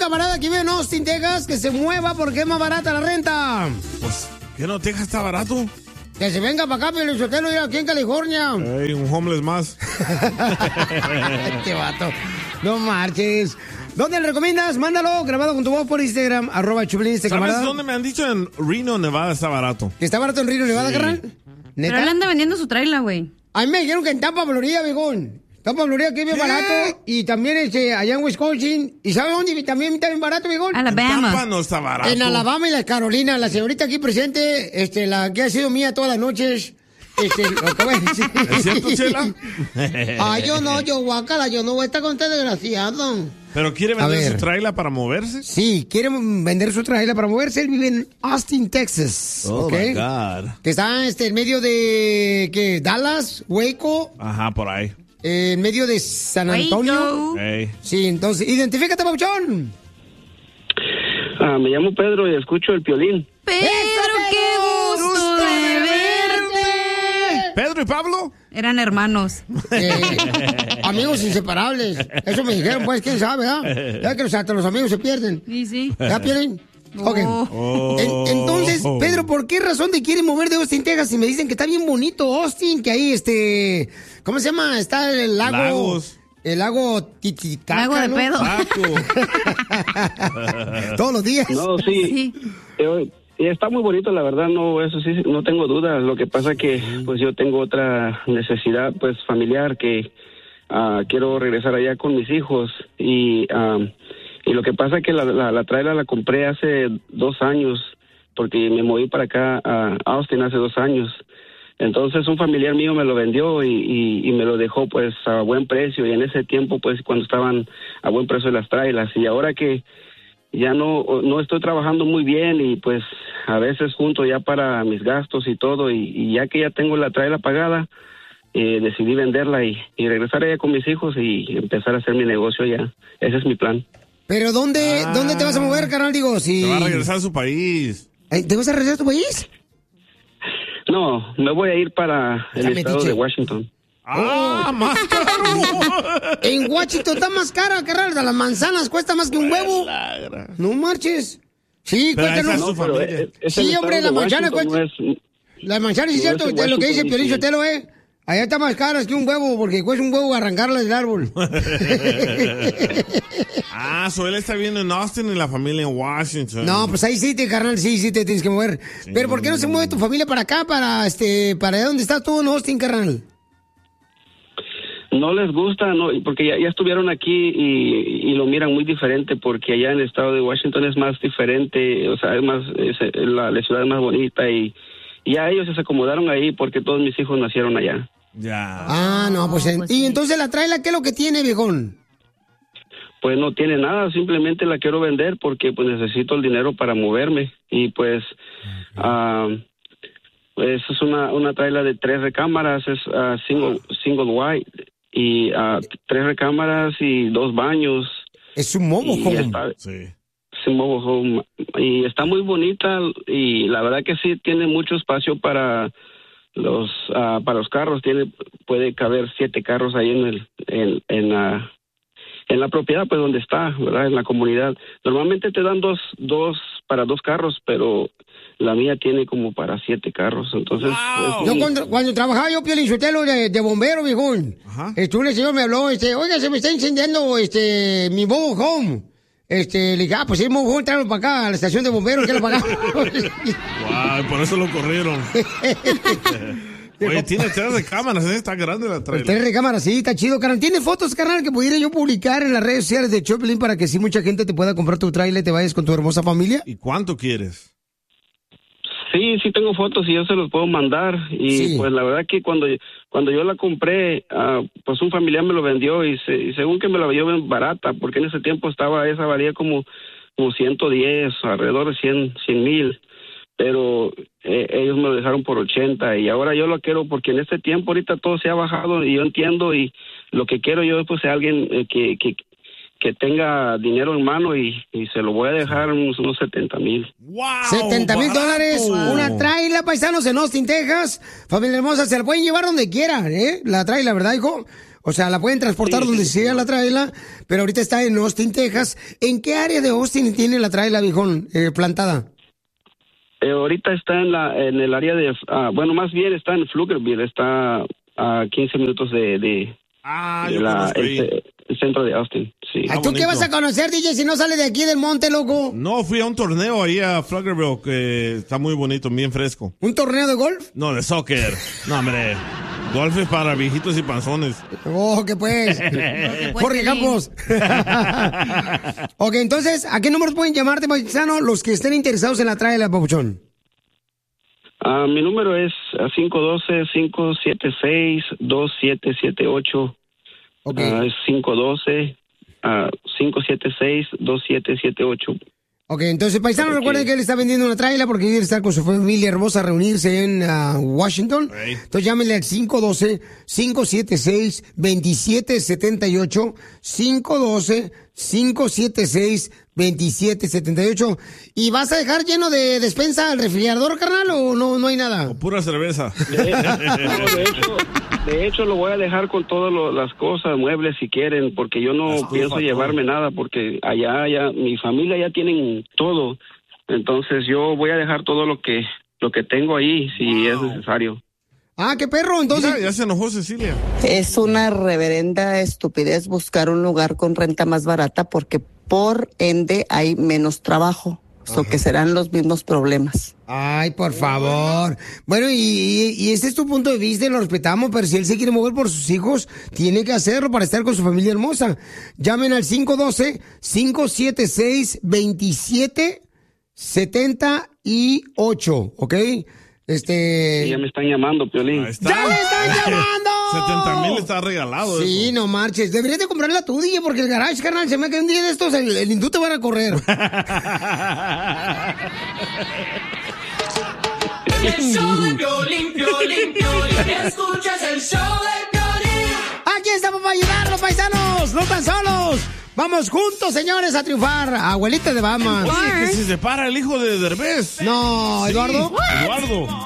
camarada que vive en Austin, Texas, que se mueva porque es más barata la renta. Pues, ¿qué no? ¿Texas está barato? Que se venga para acá, Piolinsotelo, aquí en California. Ey, un homeless más. Este vato. No marches. ¿Dónde le recomiendas? Mándalo grabado con tu voz por Instagram, @Choplin, ¿Sabes dónde me han dicho? En Reno, Nevada está barato. ¿Que está barato en Reno, Nevada, carnal? Pero él anda vendiendo su trailer, güey. A mí me dijeron que en Tampa, Florida, viejón. Tampa, Florida, que es bien barato. Y también allá en Wisconsin. ¿Y sabes dónde también está bien barato, viejón? Alabama. En Tampa no está barato. En Alabama y la Carolina. La señorita aquí presente, la que ha sido mía todas las noches. Lo que voy a decir. ¿Es cierto, Chela? yo guácala, yo no voy a estar con este desgraciado. ¿Pero quiere vender su trailer para moverse? Sí, quiere vender su trailer para moverse. Él vive en Austin, Texas. Oh, my God. Que está en medio de, ¿qué? Dallas, Waco. Ajá, por ahí. En medio de San Antonio. Hey. Sí, entonces, identifícate, Pauchón. Me llamo Pedro y escucho el Piolín. Pedro, qué gusto de verte. ¿Pedro y Pablo? Eran hermanos. Amigos inseparables. Eso me dijeron, pues, quién sabe, Ya que hasta los amigos se pierden. Sí, sí. ¿Ya pierden? Ok. Entonces, Pedro, ¿por qué razón te quieren mover de Austin, Texas? Y me dicen que está bien bonito Austin, que ahí, ¿cómo se llama? Está el lago... Lagos. El lago Titicaca, Lago de ¿no? pedo. Todos los días. No, sí. Y está muy bonito, la verdad, no, eso sí, no tengo dudas. Lo que pasa que, pues, yo tengo otra necesidad, pues, familiar, que quiero regresar allá con mis hijos. Y lo que pasa que la trailer la compré hace 2 años, porque me moví para acá a Austin hace 2 años. Entonces un familiar mío me lo vendió y me lo dejó, pues, a buen precio. Y en ese tiempo, pues, cuando estaban a buen precio las trailers. Y ahora que ya no estoy trabajando muy bien y, pues, a veces junto ya para mis gastos y todo. Y ya que ya tengo la trailer pagada, decidí venderla y regresar allá con mis hijos y empezar a hacer mi negocio allá. Ese es mi plan. ¿Pero dónde te vas a mover, carnal? Digo, si... Se va a regresar a su país. ¿Te vas a regresar a tu país? No, me voy a ir para el estado de Washington. Más caro. En Washington está más cara, carnal. Las manzanas cuesta más que un huevo. No marches. Sí, cuéntanos. Sí, hombre, la manzana cuesta. La manzana, sí, es cierto, es lo que dice Piolinsotelo, Allá está más cara que un huevo, porque cuesta un huevo arrancarla del árbol. Él está viviendo en Austin y la familia en Washington. No, pues ahí sí, carnal, sí te tienes que mover. Sí. Pero ¿por qué no se mueve tu familia para acá, para allá donde estás tú en Austin, carnal? No les gusta, no, porque ya estuvieron aquí y lo miran muy diferente, porque allá en el estado de Washington es más diferente, o sea, la ciudad es más bonita y ya ellos se acomodaron ahí porque todos mis hijos nacieron allá. Ya. No, pues, ¿y entonces la trailer qué es lo que tiene, viejón? Pues no tiene nada, simplemente la quiero vender porque pues necesito el dinero para moverme y pues pues es una trailer de 3 recámaras, es single wide y 3 recámaras y 2 baños. Es un mobile home. Es un mobile home y está muy bonita y la verdad que sí tiene mucho espacio para los carros, puede caber 7 carros ahí en la propiedad, pues donde está, ¿verdad? En la comunidad. Normalmente te dan dos para 2 carros, pero la mía tiene como para 7 carros, entonces... Wow. Yo cuando trabajaba yo, Piolinsotelo, de bombero, viejón, un señor me habló, oiga, se me está incendiando mi mobile home. Le dije, pues el mobile home, tráelo para acá, a la estación de bomberos, que lo pagamos. Wow, por eso lo corrieron. Oye, tiene 3 recámaras, está grande la trailer. 3 recámaras, sí, está chido, carnal. ¿Tiene fotos, carnal, que pudiera yo publicar en las redes sociales de Choplin para que si mucha gente te pueda comprar tu trailer y te vayas con tu hermosa familia? ¿Y cuánto quieres? Sí tengo fotos y yo se los puedo mandar. Y pues la verdad que cuando yo la compré, pues un familiar me lo vendió y según que me la vendió bien barata, porque en ese tiempo esa valía como 110, alrededor de 100,000. Pero ellos me lo dejaron por 80 y ahora yo lo quiero porque en este tiempo ahorita todo se ha bajado y yo entiendo y lo que quiero yo pues es alguien que tenga dinero en mano y se lo voy a dejar unos 70,000. ¡Wow! $70,000, una trailer, paisanos, en Austin, Texas. Familia hermosa, se la pueden llevar donde quieran, la trailer, ¿verdad, hijo? O sea, la pueden transportar donde sea la tráela, pero ahorita está en Austin, Texas. ¿En qué área de Austin tiene la tráela, viejón, plantada? Ahorita está en el área de... bueno, más bien está en Pflugerville, está a 15 minutos de el centro de Austin, sí. ¿Tú bonito. ¿Qué vas a conocer, DJ, si no sale de aquí del monte, loco? No, fui a un torneo ahí a Pflugerville que está muy bonito, bien fresco. ¿Un torneo de golf? No, de soccer. No, hombre. Golf es para viejitos y panzones. Oh, ¿qué pues? Jorge Campos. Ok, entonces, ¿a qué números pueden llamarte, paisano, los que estén interesados en la tráela, papuchón? Mi número es 512-576-2778. Okay. Es 512-576-2778. Ok, entonces, paisano, recuerden que él está vendiendo una tráiler porque quiere estar con su familia hermosa, reunirse en Washington. Entonces, llámenle al 512-576-2778. 512-576-2778. ¿Y vas a dejar lleno de despensa al refrigerador, carnal, o no hay nada? O pura cerveza. De hecho, lo voy a dejar con todas las cosas, muebles si quieren, porque yo no pienso llevarme nada, porque allá mi familia ya tienen todo. Entonces yo voy a dejar todo lo que tengo ahí, si es necesario. Ah, qué perro, entonces. Ya se enojó Cecilia. Es una reverenda estupidez buscar un lugar con renta más barata, porque por ende hay menos trabajo. O que serán los mismos problemas. Ay, por favor. Bueno, y este es tu punto de vista y lo respetamos, pero si él se quiere mover por sus hijos, tiene que hacerlo para estar con su familia hermosa. Llamen al 512-576-2778, ¿ok? Ya me están llamando, Piolín. ¡Ya me están llamando! 70,000 está regalado. Sí, eso. No marches. Deberías de comprarla tú, DJ, porque el garage, carnal, se me cae un día de estos, el hindú te van a correr. El show de Piolín, escuchas el show de Piolín. Aquí estamos para ayudarlos, paisanos. No tan solos. Vamos juntos, señores, a triunfar. Abuelita de Batman. Oye, que se separa el hijo de Derbez. No, Eduardo. Sí, Eduardo.